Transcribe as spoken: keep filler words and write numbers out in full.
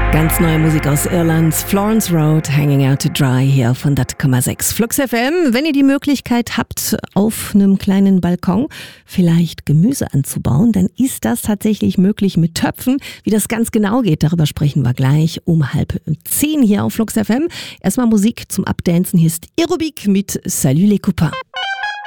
Ganz neue Musik aus Irland, Florence Road, Hanging Out to Dry hier auf hundert Komma sechs Flux F M. Wenn ihr die Möglichkeit habt, auf einem kleinen Balkon vielleicht Gemüse anzubauen, dann ist das tatsächlich möglich mit Töpfen. Wie das ganz genau geht, darüber sprechen wir gleich um halb zehn hier auf Flux F M. Erstmal Musik zum Abdancen. Hier ist Aerobic mit Salut les copains.